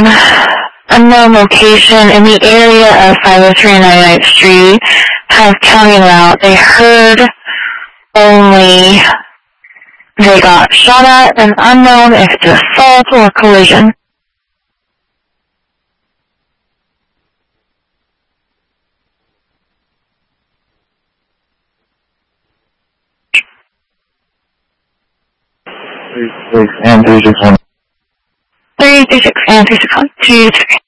unknown location in the area of 503 and 99th Street have county route. They heard only they got shot at and unknown if it's assault or collision. And 361. 336 and 361.